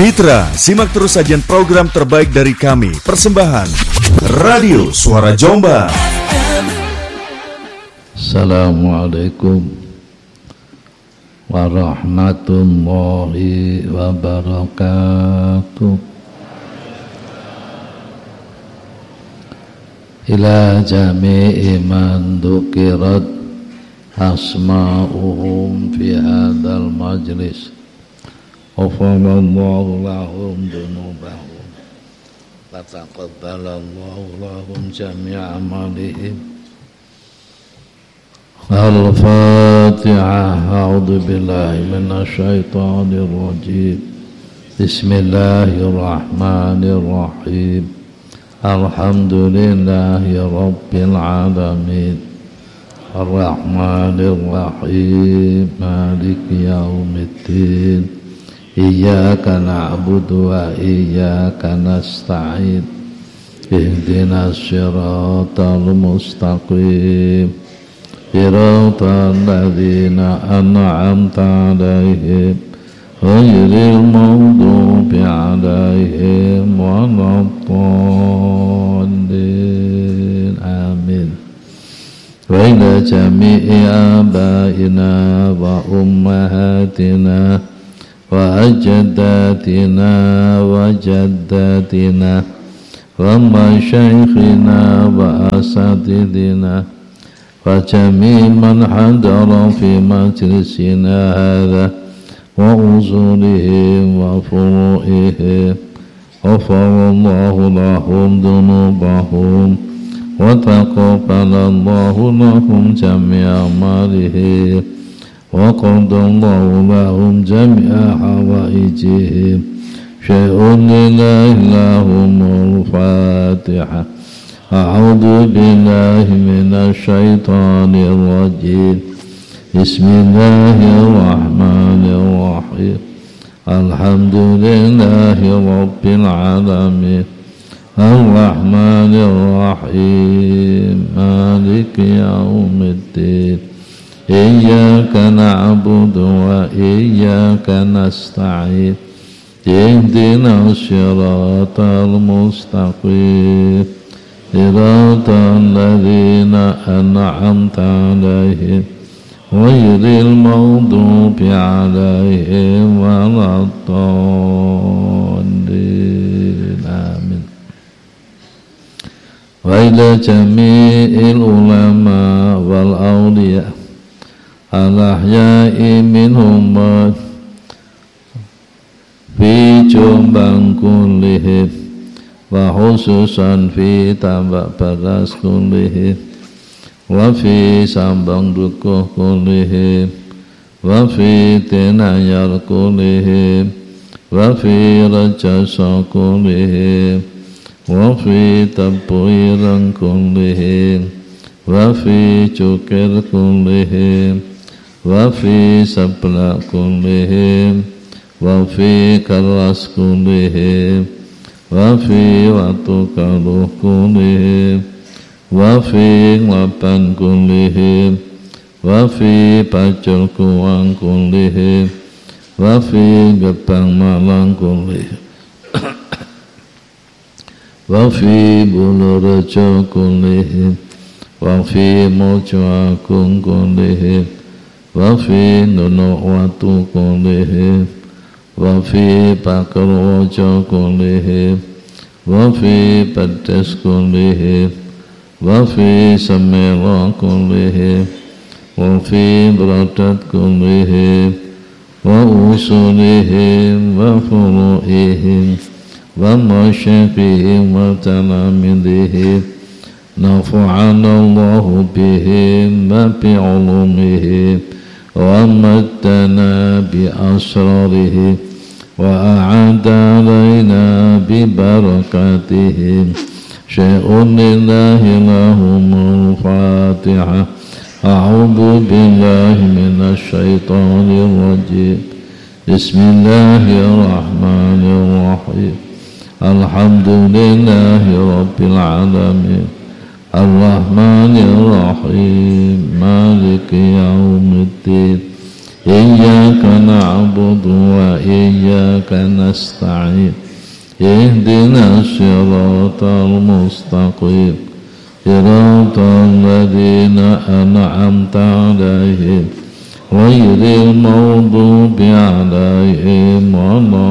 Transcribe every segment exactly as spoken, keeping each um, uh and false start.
Mitra, simak terus sajian program terbaik dari kami. Persembahan Radio Suara Jombang. Assalamualaikum warahmatullahi wabarakatuh. Ila jami'i man dukirat asma'uhum fi hadzal majlis. Ghafarallahu lahum dzunubahum wa taqabbalallahu lahum jami'a amalihim. Al-Fatihah. A'udzu billahi minasy syaithanir rajim. Bismillahirrahmanirrahim. Alhamdulillahi rabbil alamin. Ar-Rahmanir Rahim. Maliki yaumiddin. Iyyaka na'budu wa iyyaka nasta'in. Ihdinas siratal mustaqim. Siratal ladzina an'amta 'alaihim ghairil maghdubi 'alaihim waladdallin. Amin. Wa ila jami'i abaina wa ummahatina wa ajdatina wa jaddatina wa masyaikhina wa asatidina wa jami' man hadara fi majlisina hadha wa uzulihim wa furu'ihim ghafarallahu lahum dzunubahum wa taqabbalallahu lahum jami'a amalihim wa qadallahu lahum jami'a hawaijihim. Syai'un lillahi lahumul Fatihah. A'udzu billahi minasy syaithanir rajim. Bismillahirrahmanirrahim. Alhamdulillahi rabbil alamin. Ar-Rahmanir Rahim. Maliki yaumiddin. Iyyaka na'budu wa iyyaka nasta'in. Ihdinas siratal mustaqim. Siratal ladzina an'amta 'alaihim ghairil maghdubi 'alaihim waladdallin. Amin. Wa ila jami'il ulama wal awliya al-ahya'i minhum fi Jombang kullihim wa khususan fi Tambak Baras kullihim wa fi Sambang Dukuh kullihim wa fi Tinayar kullihim wa fi Rajasa kullihim wa fi Tabuirang kullihim wa fi Cukir kullihim wa fi Sabla kullihim wa fi Karas kullihim wa fi Watu Kaluh kullihim wa fi Lapan kullihim wa fi Pacul Kuang kullihim wa fi Gebang Malang kullihim wa fi Bulurejo kullihim wa fi Mojo Agung kullihim wa fi Nunuk-Watu kullihim wa fi Pakerwojo kullihim wa fi Pedes kullihim wa fi Semelo kullihim wa fi Brodat kullihim wa usulihim wa furu'ihim wa masyaikihim wa talamidihim. Nafa'anallahu bihim wa bi'ulumihim wa maddana bi asrarihim wa a'ada alaina bi barakatihim. Syai'un lillahi lahumul Fatihah. A'udzu billahi minasy syaithanir rajim. Bismillahirrahmanirrahim. Alhamdulillahi rabbil alamin. Ar-Rahmanir Rahim. Maliki yaumiddin. إياك نعبد وإياك نستعين اهدنا الصراط المستقيم صراط الذين أنعمت عليهم غير المغضوب عليهم ولا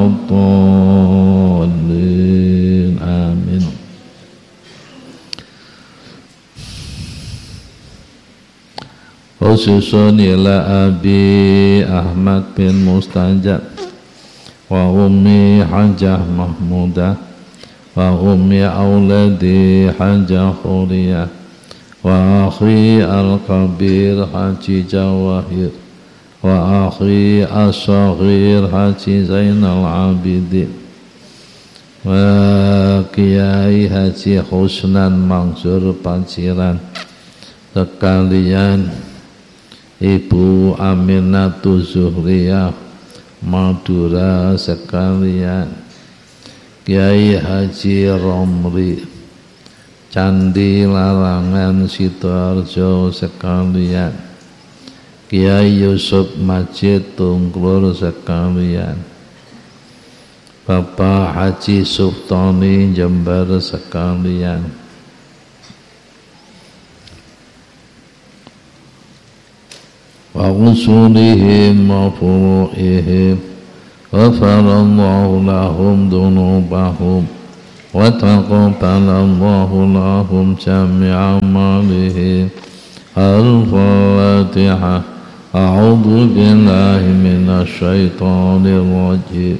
الضالين آمين. Khususun ila Abi Ahmad bin Mustajab wa ummi Hajah Mahmudah wa ummi auladi Hajah Khuriyah wa akhi al-kabir Haji Jawahir wa akhi as-saghir Haji Zainal Abidin wa Kiai Haji Husnan Mansur Paciran sekalian, Ibu Aminatul Zuhriyah Madura sekalian, Kiai Haji Romli Candi Larangan Sidoarjo sekalian, Kiai Yusuf Majid Tungklur sekalian, Bapak Haji Suftoni Jember sekalian, wa usulihim wa furu'ihim wa farallahu lahum dunubahum wa taqabbalallahu lahum jami'a amalihim. Al-Fatiha. A'udhu billahi minasyaitanir rajim.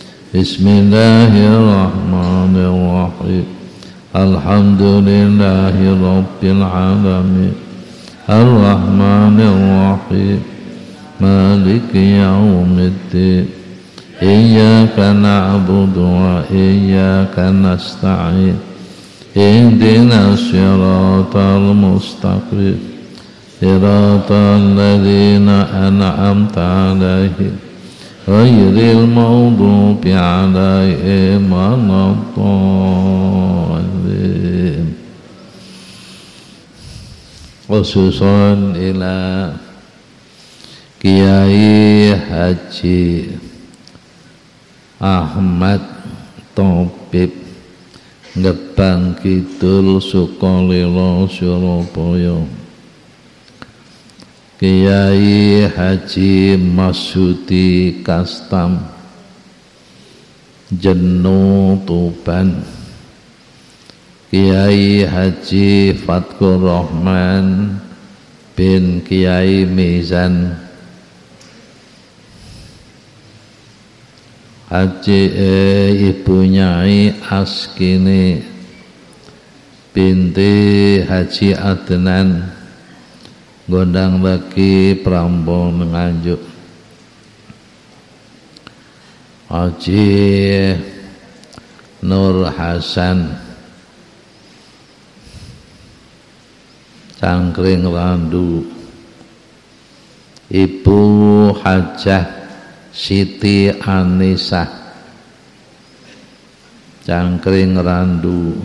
Bismillahirrahmanirrahim. Alhamdulillahi rabbil alamin. Ar-Rahmanir-Rahim. Maliki yaumiddin. Iyyaka na'budu wa iyyaka nasta'in. Ihdinas siratal mustaqim. Siratal ladzina an'amta 'alaihim ghairil maghdubi 'alaihim waladdallin. Khususun ila Kiai Haji Ahmad Tobib Gebang Kidul Sukolilo Surabaya, Kiai Haji Masudi Kastam Jenu Tuban, Kiai Haji Fatkur Rahman bin Kiai Mizan, Haji eh, Ibu Nyai Askini binti Haji Adnan Gondang Lagi Prambon Nganjuk, Haji Nur Hasan Cangkring Randu, Ibu Hajah Siti Anisah Cangkring Randu,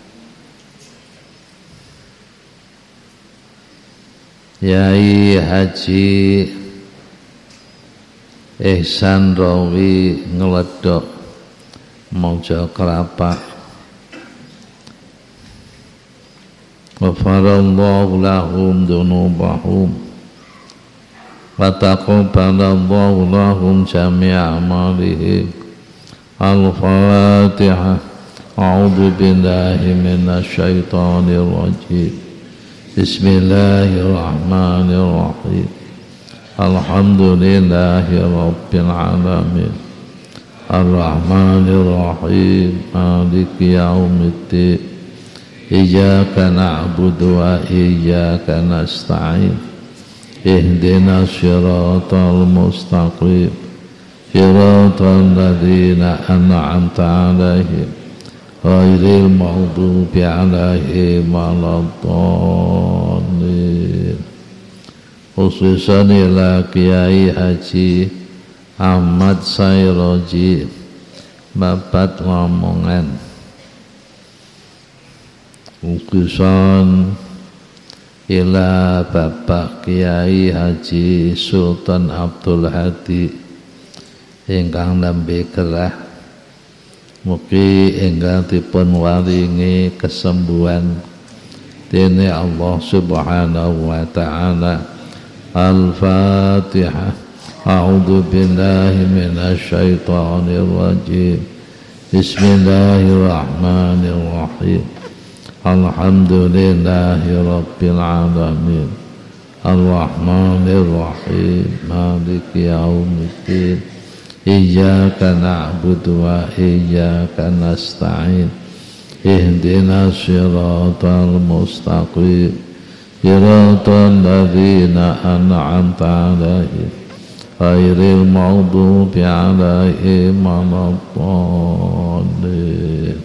Yai Haji Ihsan Rawi Ngeledok Mojo Kelapa, Ghafarallahu lahum dunubahum wa taqabbalallahu lahum jami'a amalihim. Al-Fatiha. A'udzu billahi minasyaitonir rajim. Bismillahirrahmanirrahim. Alhamdulillahi rabbil alamin. Ar-Rahmanir-Rahim. Maliki yaumiddin. Iyyaka na'budu wa iyyaka nasta'in. Ihdinas siratal mustaqim. Siratal ladzina an'amta 'alaihim ghairil maghdubi 'alaihim waladdallin. Khususan ila Kiai Haji Ahmad Sayroji Babat Lamongan, utusan ila Bapak Kiai Haji Sultan Abdul Hadi ingkang nembe gerah, mugi ingkang dipun waringi kesembuhan dene Allah Subhanahu wa taala. Al-Fatihah. A'udzu billahi minasy syaithanir rajim. Bismillahirrahmanirrahim. Alhamdulillahi rabbil alamin. Ar-Rahmanir-Rahim. Maliki yaumiddin. Iyyaka na'budu wa iyyaka nasta'in. Ihdinas siratal mustaqim. Siratal ladzina an'amta 'alaihim ghairil maghdubi 'alaihim waladdallin.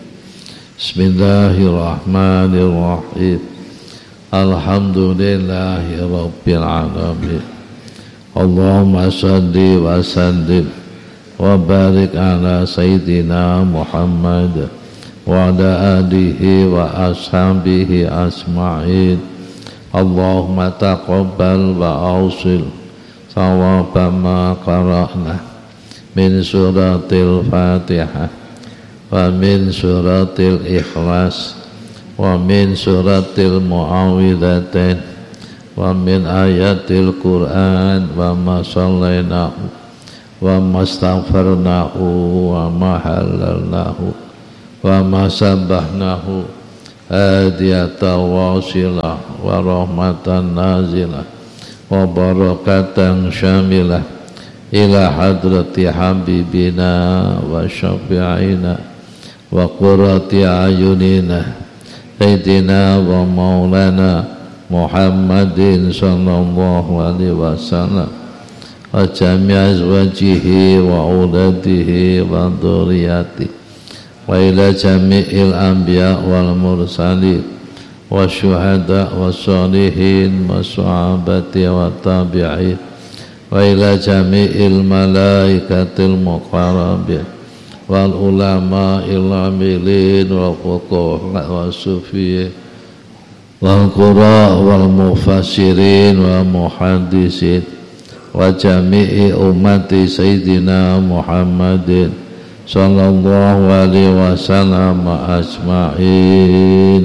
Bismillahirrahmanirrahim. Alhamdulillahi rabbil alamin. Allahumma shalli wa sallim wa barik ala sayyidina Muhammad wa ala alihi wa ashabihi asma'in. Allahumma taqabbal wa awsil sawaba ma qara'na min suratil Fatihah wa min suratil Ikhlas wa min suratil Mu'awwidhatain wa min ayatil Qur'an wa ma sallainahu wa ma astaghfarnahu wa ma halalnahu wa ma sabbahnahu hadiyatan wasilah wa rahmatan nazilah wa barakatan syamilah ila hadrati habibina wa syafi'ina wa qurrati ayunina sayyidina wa maulana Muhammadin sallallahu alaihi wasallam wa jami' azwajihi wa auladihi wa dzurriyyatihi wa ila jami'il anbiya wal mursalin wa syuhada wa salihin wa sahabati wa tabi'in wa ila jami'il malaikatil muqarrabin wal ulama'il amilin wa fuqaha wa sufiyin wal qura wal mufassirin wa muhaddisin wa jami'i ummati sayyidina Muhammadin sallallahu alaihi wasallam ajma'in.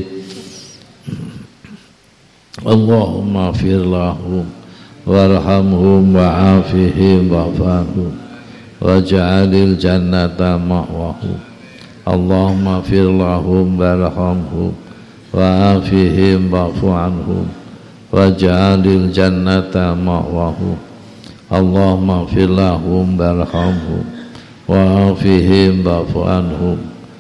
Allahumma fir lahum warhamhum wa'afihim wa'fahum waj'alil jannata ma'wahum. Allahumma fir lahum warhamhum wa'afihim wa'fu anhum waj'alil jannata ma'wahum. Allahumma fir lahum warhamhum wa'afihim wa'fu anhum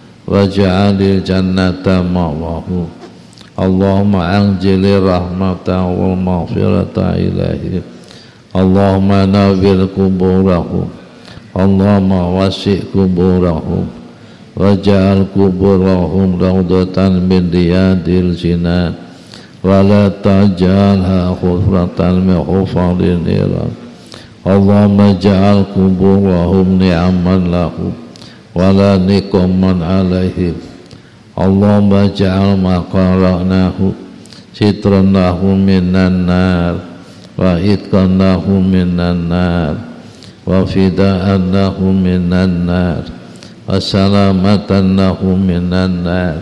waj'alil jannata ma'wahum. Allahumma anjilir rahmata wal maghfirata ilaihim. Allahumma nawwir kuburahum. Allahumma wasi' kuburahum waj'al kuburahum rawdatan min riyadil jinan wa la taj'alha hufratan min hufarin niran. Allahumma ja'al kuburahum ni'aman lahum wa la niqaman alaihim. Allahumma ja'al ma qara'nahu sitran lahum minan nar wa itqan lahum minan nar wa fida'an lahum minan nar wa salamatan lahum minan nar.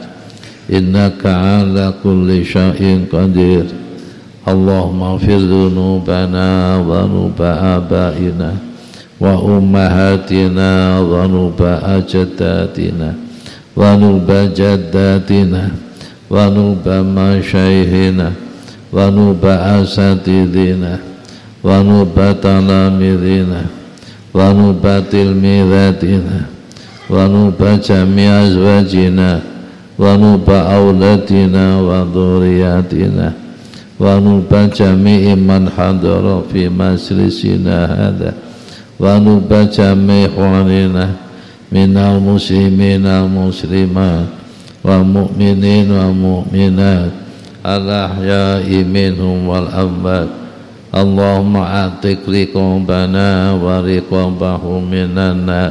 Innaka ala kulli syai'in qadir. Allahumma fir dhunubana wa dhunuba abaina wa ummahatina wa dhunuba ajdadina wa dhunuba jaddatina wa dhunuba masyaihina wa dhunuba asatidina wa dhunuba talamidina wa dhunuba tilmidatina wa dhunuba jami' azwajina wa dhunuba awladina wa dhuriyatina wa nuba jami'i man hadara fi majlisina hadha wa nuba jami'i ikhwanina minal muslimin al muslimat wa mu'minin wa mu'minat al ahya'i minhum wal amwat. Allahumma a'tiq riqabana wa riqabahum minan nar.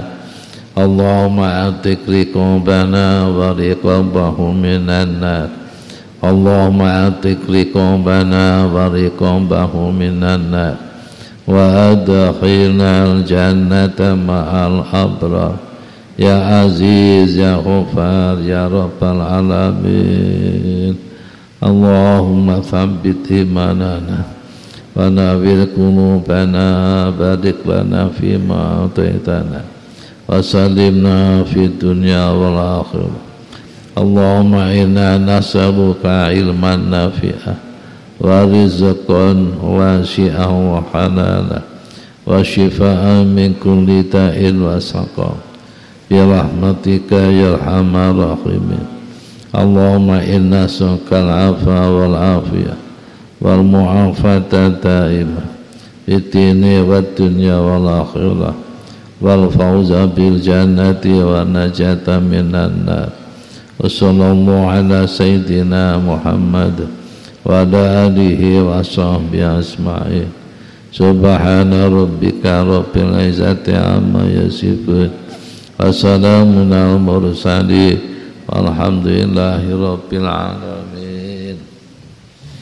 Allahumma a'tiq riqabana wa riqabahum minan nar. اللهم أعتق رقابنا ورقابه من النار وأدخلنا الجنة مع الأبرار يا عزيز يا غفار يا رب العالمين. اللهم ثبت إيماننا ونور قلوبنا بارك لنا فيما أعطيتنا وسلمنا في الدنيا والآخرة. اللهم إنا نسألك علما نافعا ورزقا واسعا وحلالا وشفاء من كل داء وسقام برحمتك يا أرحم الراحمين. اللهم إنا نسألك العفو والعافية والمعافاة الدائمة في الدين والدنيا والآخرة والفوز بالجنة والنجاة من النار. وصلى الله على سيدنا محمد وعلى آله وصحبه أجمعين. سبحان ربك رب العزة عما يصفون وسلام على المرسلين والحمد لله رب العالمين.